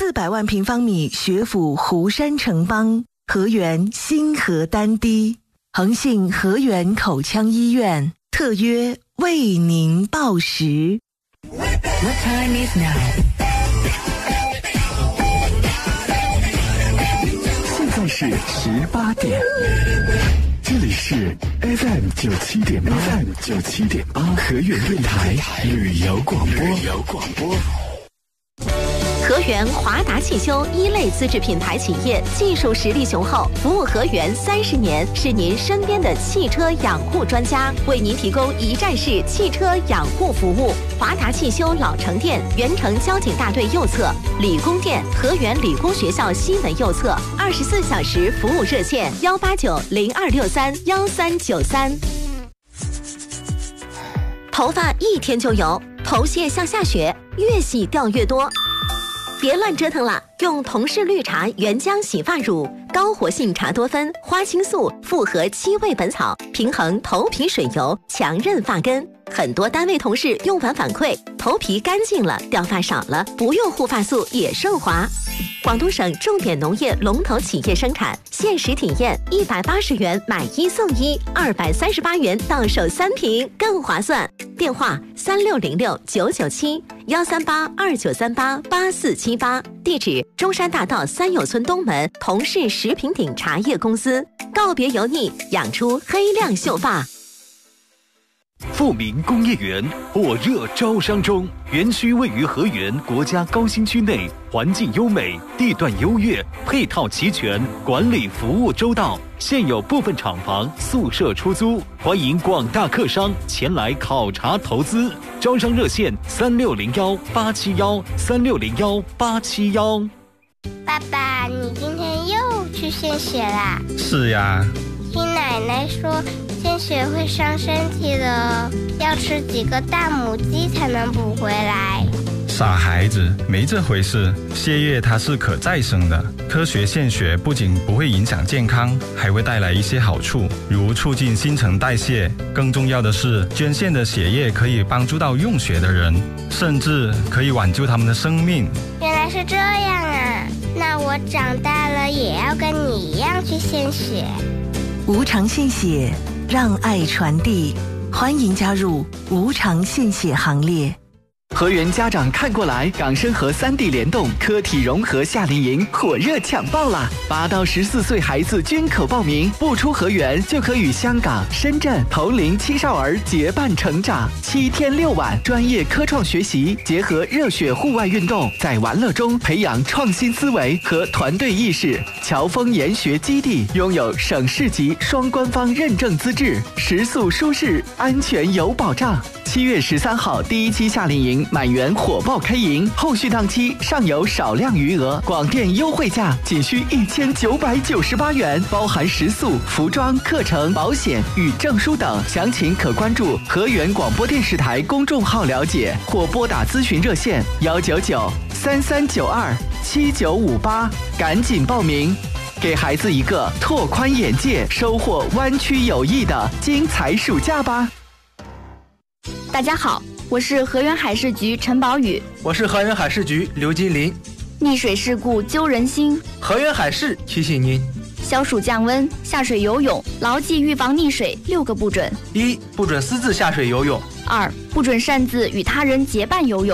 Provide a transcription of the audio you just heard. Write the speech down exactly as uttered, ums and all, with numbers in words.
四百万平方米学府湖山城邦，河源新河丹堤，恒信河源口腔医院特约为您报时。 What time is now? 现在是十八点，这里是 F M 九七点八 ，F M 九七点八河源电台旅游广播。旅游广播。 河源华达汽修一类资质品牌企业，技术实力雄厚，服务河源三十年，是您身边的汽车养护专家，为您提供一站式汽车养护服务。华达汽修老城店，原城交警大队右侧；理工店，河源理工学校西门右侧。二十四小时服务热线：幺八九零二六三幺三九三。头发一天就油，头屑像下雪，越洗掉越多。别乱折腾了，用同氏绿茶原浆洗发乳，高活性茶多酚、花青素复合七味本草，平衡头皮水油，强韧发根。很多单位同事用完反馈，头皮干净了，掉发少了，不用护发素也顺滑。广东省重点农业龙头企业生产，限时体验一百八十元买一送一，二百三十八元到手三瓶，更划算。电话三六零六九九七幺三八二九三八八四七八，地址中山大道三友村东门同氏食品鼎茶叶公司。告别油腻，养出黑亮秀发。 富民工业园火热招商中，园区位于河源国家高新区内，环境优美，地段优越，配套齐全，管理服务周到。现有部分厂房宿舍出租，欢迎广大客商前来考察投资。招商热线：三六零幺八七幺三六零幺八七幺。 爸爸，你今天又去献血啦？ 是呀。 听奶奶说，献血会伤身体的，要吃几个大母鸡才能补回来。 傻孩子，没这回事。血液它是可再生的，科学献血不仅不会影响健康，还会带来一些好处，如促进新陈代谢。更重要的是，捐献的血液可以帮助到用血的人，甚至可以挽救他们的生命。 原来是这样啊，那我长大了也要跟你一样去献血。 无偿献血，让爱传递，欢迎加入无偿献血行列。 河源家长看过来，港深河三地联动科体融合夏令营火热抢报啦！八到十四岁孩子均可报名，不出河源就可与香港、深圳同龄青少儿结伴成长。七天六晚，专业科创学习，结合热血户外运动，在玩乐中培养创新思维和团队意识。侨丰研学基地拥有省市级双官方认证资质，食宿舒适，安全有保障。七月十三号第一期夏令营满员火爆开营，后续档期尚有少量余额，广电优惠价仅需一千九百九十八元，包含食宿、服装、课程、保险与证书等。详情可关注河源广播电视台公众号了解，或拨打咨询热线幺九九三三九二七九五八，赶紧报名，给孩子一个拓宽眼界、收获湾区友谊的精彩暑假吧。 大家好，我是河源海事局陈宝宇。 我是河源海事局刘金林。 溺水事故揪人心， 河源海事提醒您： 消暑降温，下水游泳，牢记预防溺水六个不准： 一、不准私自下水游泳； 二、不准擅自与他人结伴游泳。